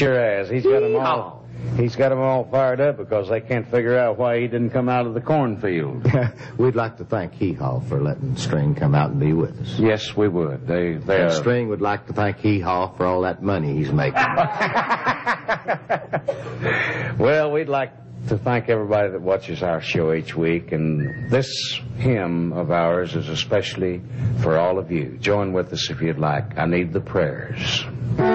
Sure has. He's got them all. He's got them all fired up because they can't figure out why he didn't come out of the cornfield. We'd like to thank Hee-Haw for letting String come out and be with us. Yes, we would. And String would like to thank Hee-Haw for all that money he's making. Well, we'd like to thank everybody that watches our show each week, and this hymn of ours is especially for all of you. Join with us if you'd like. I need the prayers.